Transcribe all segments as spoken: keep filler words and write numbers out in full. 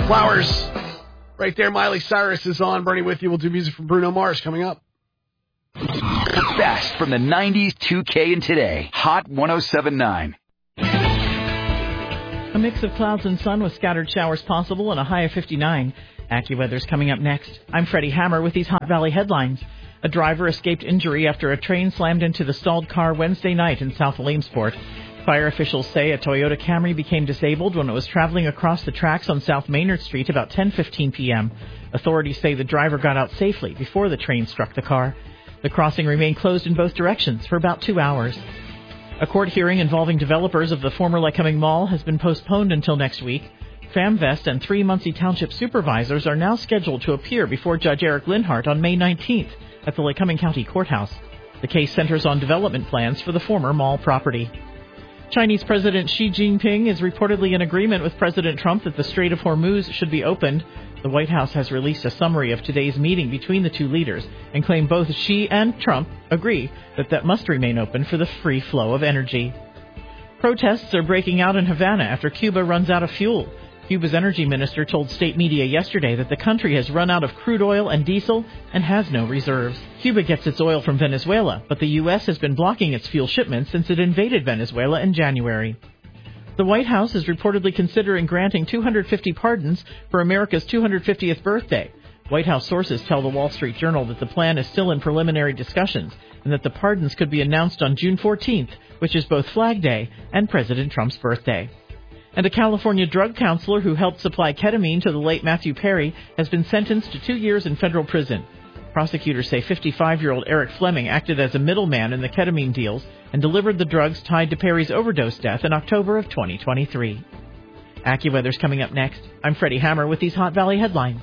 Flowers. Right there, Miley Cyrus is on. Bernie with you. We'll do music from Bruno Mars coming up. The best from the nineties, two K, and today. Hot one oh seven point nine. A mix of clouds and sun with scattered showers possible and a high of fifty-nine. AccuWeather's coming up next. I'm Freddie Hammer with these Hot Valley headlines. A driver escaped injury after a train slammed into the stalled car Wednesday night in South Williamsport. Fire officials say a Toyota Camry became disabled when it was traveling across the tracks on South Maynard Street about ten fifteen p.m. Authorities say the driver got out safely before the train struck the car. The crossing remained closed in both directions for about two hours. A court hearing involving developers of the former Lycoming Mall has been postponed until next week. FamVest and three Muncie Township supervisors are now scheduled to appear before Judge Eric Linhart on May nineteenth at the Lycoming County Courthouse. The case centers on development plans for the former mall property. Chinese President Xi Jinping is reportedly in agreement with President Trump that the Strait of Hormuz should be opened. The White House has released a summary of today's meeting between the two leaders and claimed both Xi and Trump agree that that must remain open for the free flow of energy. Protests are breaking out in Havana after Cuba runs out of fuel. Cuba's energy minister told state media yesterday that the country has run out of crude oil and diesel and has no reserves. Cuba gets its oil from Venezuela, but the U S has been blocking its fuel shipments since it invaded Venezuela in January. The White House is reportedly considering granting two hundred fifty pardons for America's two hundred fiftieth birthday. White House sources tell the Wall Street Journal that the plan is still in preliminary discussions and that the pardons could be announced on June fourteenth, which is both Flag Day and President Trump's birthday. And a California drug counselor who helped supply ketamine to the late Matthew Perry has been sentenced to two years in federal prison. Prosecutors say fifty-five-year-old Eric Fleming acted as a middleman in the ketamine deals and delivered the drugs tied to Perry's overdose death in October of twenty twenty-three. AccuWeather's coming up next. I'm Freddie Hammer with these Hot Valley headlines.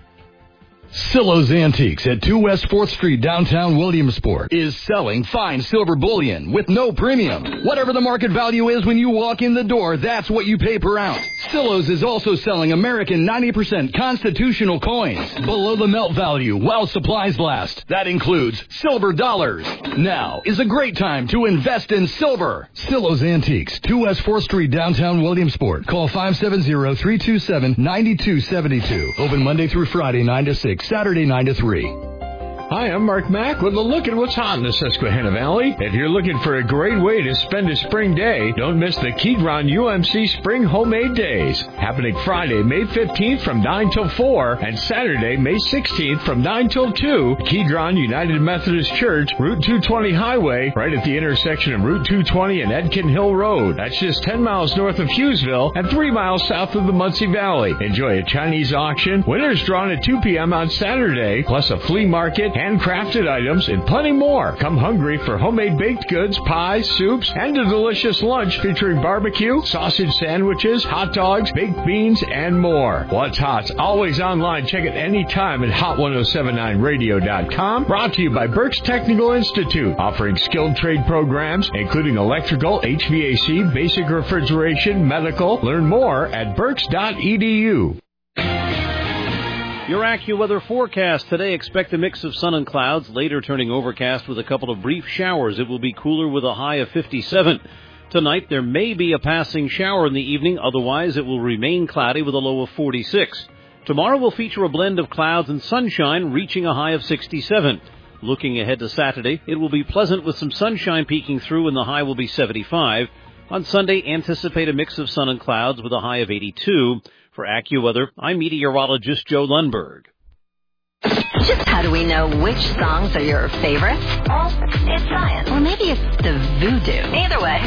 Silo's Antiques at two West fourth Street, downtown Williamsport, is selling fine silver bullion with no premium. Whatever the market value is when you walk in the door, that's what you pay per ounce. Silo's is also selling American ninety percent constitutional coins below the melt value while supplies last. That includes silver dollars. Now is a great time to invest in silver. Silo's Antiques, two West fourth Street, downtown Williamsport. Call five seven zero, three two seven, nine two seven two. Open Monday through Friday, nine to six. Saturday nine to three. Hi, I'm Mark Mack with a look at what's hot in the Susquehanna Valley. If you're looking for a great way to spend a spring day, don't miss the Kedron U M C Spring Homemade Days, happening Friday, May fifteenth from nine till four, and Saturday, May sixteenth from nine till two, Kedron United Methodist Church, Route two twenty Highway, right at the intersection of Route two twenty and Edkin Hill Road. That's just ten miles north of Hughesville and three miles south of the Muncie Valley. Enjoy a Chinese auction, winners drawn at two p.m. on Saturday, plus a flea market, handcrafted items, and plenty more. Come hungry for homemade baked goods, pies, soups, and a delicious lunch featuring barbecue, sausage sandwiches, hot dogs, baked beans, and more. What's hot's always online. Check it anytime at hot ten seventy-nine radio dot com. Brought to you by Berks Technical Institute, offering skilled trade programs, including electrical, H V A C, basic refrigeration, medical. Learn more at berks dot e d u. Your AccuWeather forecast today. Expect a mix of sun and clouds, later turning overcast with a couple of brief showers. It will be cooler with a high of fifty-seven. Tonight, there may be a passing shower in the evening. Otherwise, it will remain cloudy with a low of forty-six. Tomorrow will feature a blend of clouds and sunshine, reaching a high of sixty-seven. Looking ahead to Saturday, it will be pleasant with some sunshine peeking through, and the high will be seventy-five. On Sunday, anticipate a mix of sun and clouds with a high of eighty-two. For AccuWeather, I'm meteorologist Joe Lundberg. Just how do we know which songs are your favorites? Well, it's science. Or maybe it's the voodoo. Either way,